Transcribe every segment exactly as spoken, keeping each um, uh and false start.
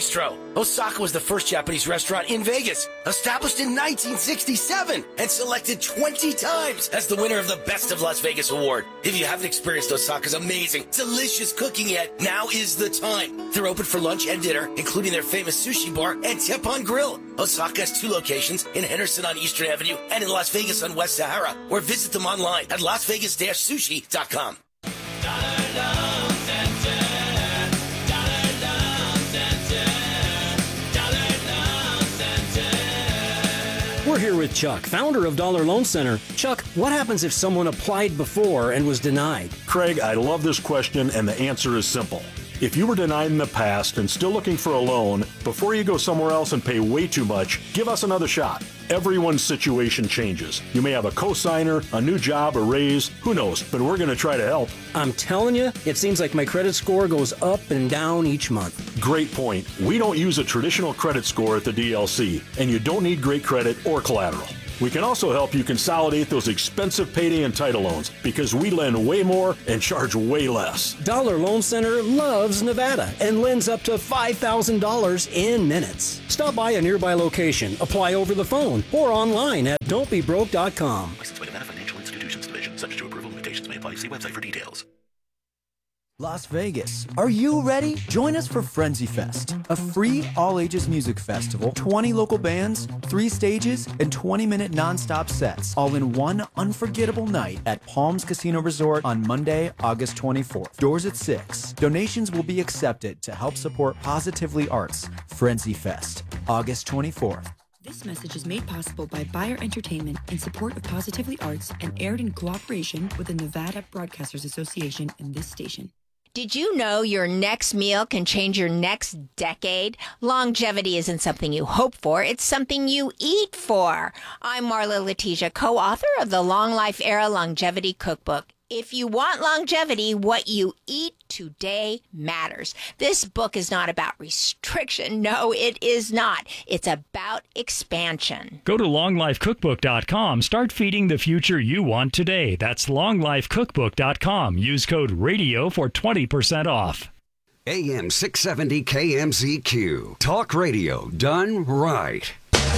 Bistro. Osaka was the first Japanese restaurant in Vegas, established in nineteen sixty-seven and selected twenty times as the winner of the Best of Las Vegas award. If you haven't experienced Osaka's amazing, delicious cooking yet, now is the time. They're open for lunch and dinner, including their famous sushi bar and Teppan Grill. Osaka has two locations, in Henderson on Eastern Avenue and in Las Vegas on West Sahara, or visit them online at las vegas dash sushi dot com. We're here with Chuck, founder of Dollar Loan Center. Chuck, what happens if someone applied before and was denied? Craig, I love this question, and the answer is simple. If you were denied in the past and still looking for a loan, before you go somewhere else and pay way too much, give us another shot. Everyone's situation changes. You may have a cosigner, a new job, a raise, who knows, but we're going to try to help. I'm telling you, it seems like my credit score goes up and down each month. Great point. We don't use a traditional credit score at the D L C, and you don't need great credit or collateral. We can also help you consolidate those expensive payday and title loans because we lend way more and charge way less. Dollar Loan Center loves Nevada and lends up to five thousand dollars in minutes. Stop by a nearby location, apply over the phone, or online at don't be broke dot com. Licensed by Nevada Financial Institutions Division. Subject to approval. Limitations may apply. See website for details. Las Vegas. Are you ready? Join us for Frenzy Fest, a free all-ages music festival, twenty local bands, three stages, and twenty-minute non-stop sets, all in one unforgettable night at Palms Casino Resort on Monday, August twenty-fourth. Doors at six. Donations will be accepted to help support Positively Arts. Frenzy Fest, August twenty-fourth. This message is made possible by Bayer Entertainment in support of Positively Arts and aired in cooperation with the Nevada Broadcasters Association and this station. Did you know your next meal can change your next decade? Longevity isn't something you hope for, it's something you eat for. I'm Marla Letitia, co-author of the Long Life Era Longevity Cookbook. If you want longevity, what you eat today matters. This book is not about restriction. No, it is not. It's about expansion. Go to long life cookbook dot com. Start feeding the future you want today. That's long life cookbook dot com. Use code RADIO for twenty percent off. A M six seventy K M Z Q. Talk radio done right.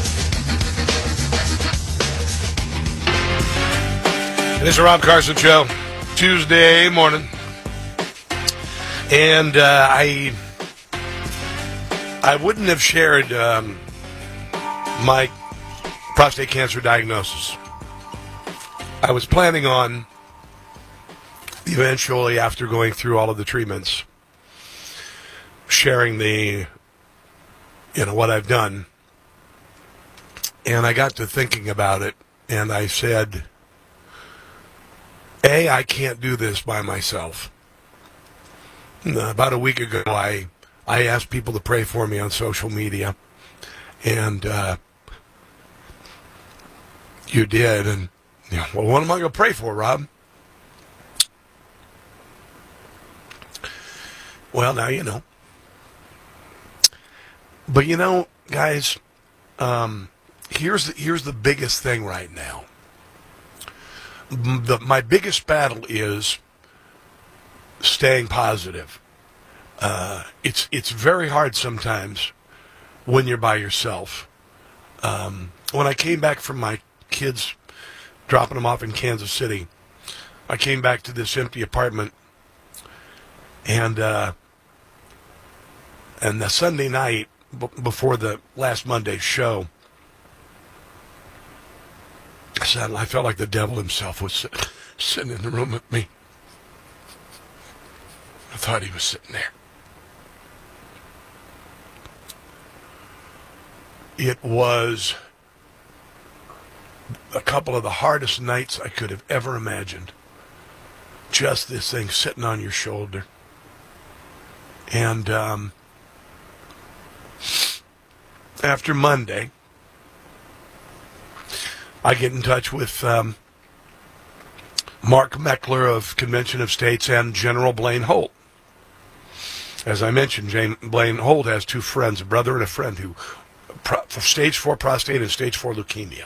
It is the Rob Carson Show, Tuesday morning, and uh, I I wouldn't have shared um, my prostate cancer diagnosis. I was planning on eventually, after going through all of the treatments, sharing the, you know, what I've done, and I got to thinking about it, and I said, A, I can't do this by myself. About a week ago, I I asked people to pray for me on social media, and uh, you did. And you know, well, what am I going to pray for, Rob? Well, now you know. But you know, guys, um, here's the, here's the biggest thing right now. The, my biggest battle is staying positive. Uh, it's it's very hard sometimes when you're by yourself. Um, when I came back from my kids dropping them off in Kansas City, I came back to this empty apartment, and uh, and the Sunday night b- before the last Monday's show, I felt like the devil himself was sit- sitting in the room with me. I thought he was sitting there. It was a couple of the hardest nights I could have ever imagined. Just this thing sitting on your shoulder. And um, after Monday, I get in touch with um, Mark Meckler of Convention of States and General Blaine Holt. As I mentioned, Jane, Blaine Holt has two friends, a brother and a friend, who pro, for stage four prostate and stage four leukemia.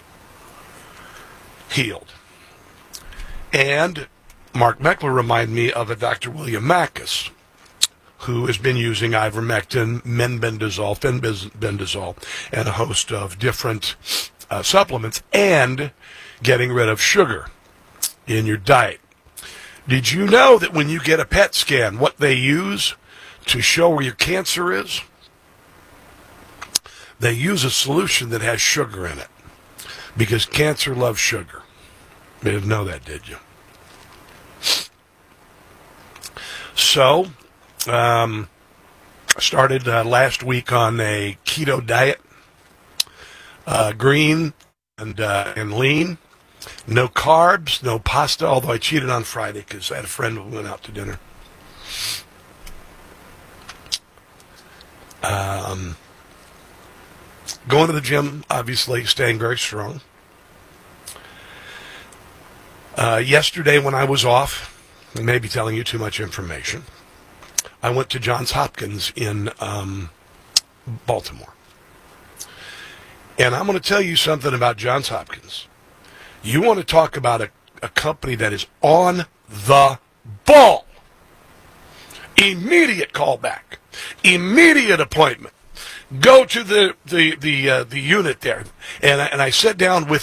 Healed. And Mark Meckler reminded me of a Doctor William Mackus, who has been using ivermectin, menbendazole, fenbendazole, and a host of different uh, supplements, and getting rid of sugar in your diet. Did you know that when you get a P E T scan, what they use to show where your cancer is? They use a solution that has sugar in it, because cancer loves sugar. You didn't know that, did you? So, um, I started uh, last week on a keto diet, uh, green and uh, and lean, no carbs, no pasta. Although I cheated on Friday because I had a friend who went out to dinner. Um, going to the gym, obviously, staying very strong. Uh, yesterday, when I was off, I may be telling you too much information, I went to Johns Hopkins in um, Baltimore. And I'm going to tell you something about Johns Hopkins. You want to talk about a, a company that is on the ball. Immediate callback. Immediate appointment. Go to the the the uh, the unit there, and I, and I sat down with